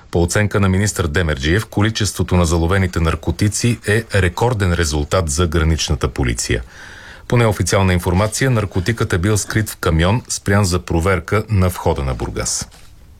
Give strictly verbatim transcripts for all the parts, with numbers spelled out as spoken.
По оценка на министър Демерджиев, количеството на заловените наркотици е рекорден резултат за граничната полиция. По неофициална информация, наркотикът е бил скрит в камион, спрян за проверка на входа на Бургас.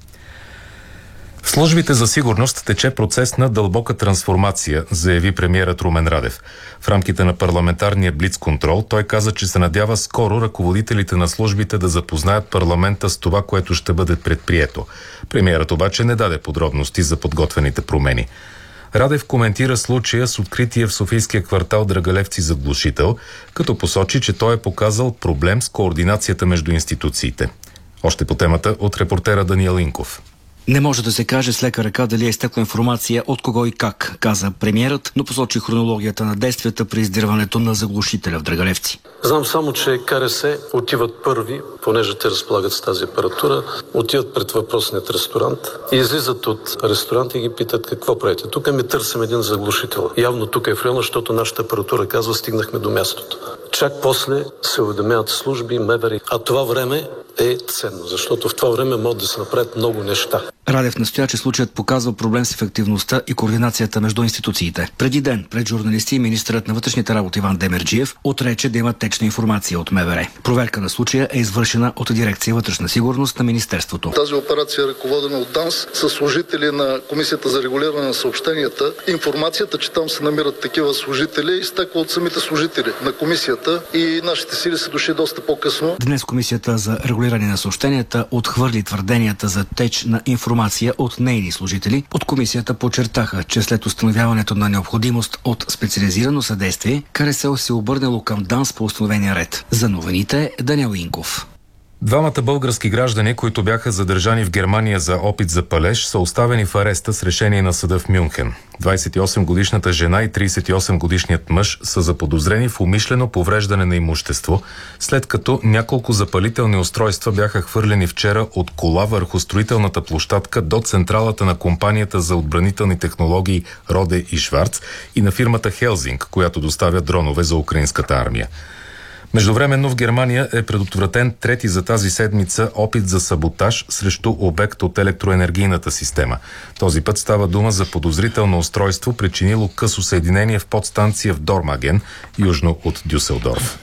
В службите за сигурност тече процес на дълбока трансформация, заяви премиерът Румен Радев. В рамките на парламентарния блицконтрол той каза, че се надява скоро ръководителите на службите да запознаят парламента с това, което ще бъде предприето. Премиерът обаче не даде подробности за подготвените промени. Радев коментира случая с открития в софийския квартал Драгалевци заглушител, като посочи, че той е показал проблем с координацията между институциите. Още по темата от репортера Даниел Инков. Не може да се каже с лека ръка дали е изтекла информация от кого и как, каза премиерът, но посочи хронологията на действията при издирването на заглушителя в Драгалевци. Знам само, че КРС отиват първи, понеже те разполагат с тази апаратура, отиват пред въпросният ресторант и излизат от ресторанта и ги питат какво правите. Тук ми търсим един заглушител. Явно тук е в района, защото нашата апаратура казва, стигнахме до мястото. Чак после се уведомяват служби, МВР. А това време е ценно, защото в това време могат да се направят много неща. Радев настоя, че случаят показва проблем с ефективността и координацията между институциите. Преди ден пред журналисти министърът на вътрешните работи Иван Демерджиев отрече да има течна информация от МВР. Проверка на случая е извършена от дирекция вътрешна сигурност на министерството. Тази операция е ръководена от ДАНС с служители на Комисията за регулиране на съобщенията. Информацията, че там се намират такива служители, изтекла от самите служители на комисията и нашите сили са дошли доста по-късно. Днес Комисията за регулиране на съобщенията отхвърли твърденията за теч на информация от нейни служители. От комисията подчертаха, че след установяването на необходимост от специализирано съдействие, КРСО се обърнало към ДАНС по установения ред. За новините Даниел Инков. Двамата български граждани, които бяха задържани в Германия за опит за палеж, са оставени в ареста с решение на съда в Мюнхен. двадесет и осем годишната жена и тридесет и осем годишният мъж са заподозрени в умишлено повреждане на имущество, след като няколко запалителни устройства бяха хвърлени вчера от кола върху строителната площадка до централата на компанията за отбранителни технологии Роде и Шварц и на фирмата Хелзинг, която доставя дронове за украинската армия. Междувременно в Германия е предотвратен трети за тази седмица опит за саботаж срещу обект от електроенергийната система. Този път става дума за подозрително устройство, причинило късо съединение в подстанция в Дормаген, южно от Дюселдорф.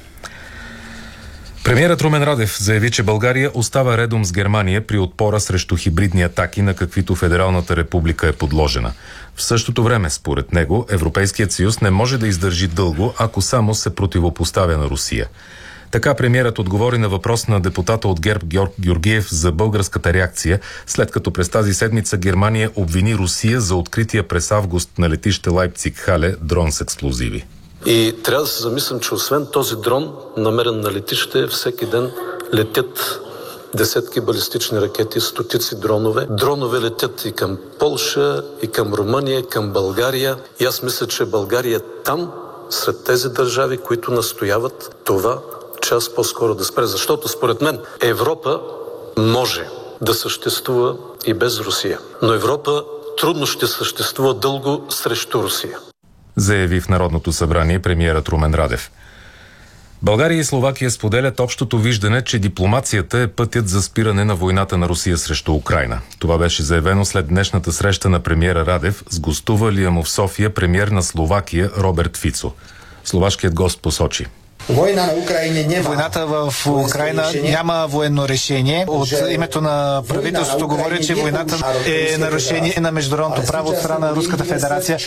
Премиерът Румен Радев заяви, че България остава редом с Германия при отпора срещу хибридни атаки, на каквито Федералната република е подложена. В същото време, според него, Европейският съюз не може да издържи дълго, ако само се противопоставя на Русия. Така премиерът отговори на въпрос на депутата от ГЕРБ Георг Георгиев за българската реакция, след като през тази седмица Германия обвини Русия за открития през август на летище Лайпциг-Хале дрон с експлозиви. И трябва да се замислям, че освен този дрон, намерен на летище, всеки ден летят десетки балистични ракети, стотици дронове. Дронове летят и към Полша, и към Румъния, и към България. И аз мисля, че България е там, сред тези държави, които настояват това час по-скоро да спре. Защото според мен Европа може да съществува и без Русия. Но Европа трудно ще съществува дълго срещу Русия, заяви в Народното събрание премиерът Румен Радев. България и Словакия споделят общото виждане, че дипломацията е пътят за спиране на войната на Русия срещу Украйна. Това беше заявено след днешната среща на премиера Радев с гостувалия му в София премиер на Словакия Роберт Фицо. Словашкият гост посочи: Война на Украина Войната в Украйна няма военно решение. От името на правителството говоря, че войната е нарушение на международното право от страна на Руската федерация.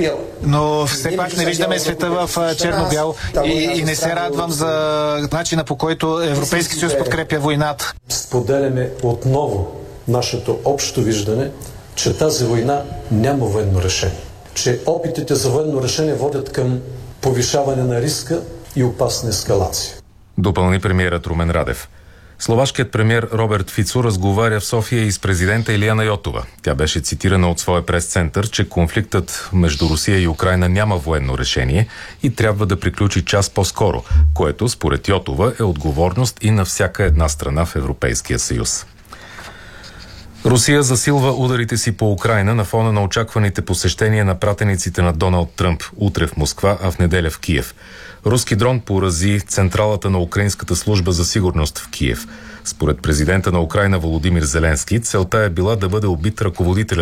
Но все пак не виждаме света в черно-бял и, и не се радвам за начина, по който Европейски съюз подкрепя войната. Споделяме отново нашето общо виждане, че тази война няма военно решение. Че опитите за военно решение водят към повишаване на риска и опасна ескалация. Допълни премиерът Румен Радев. Словашкият премиер Роберт Фицо разговаря в София и с президента Илияна Йотова. Тя беше цитирана от своя прес-център, че конфликтът между Русия и Украйна няма военно решение и трябва да приключи час по-скоро, което според Йотова е отговорност и на всяка една страна в Европейския съюз. Русия засилва ударите си по Украйна на фона на очакваните посещения на пратениците на Доналд Тръмп утре в Москва, а в неделя в Киев. Руски дрон порази централата на Украинската служба за сигурност в Киев. Според президента на Украйна Володимир Зеленски, целта е била да бъде убит ръководителя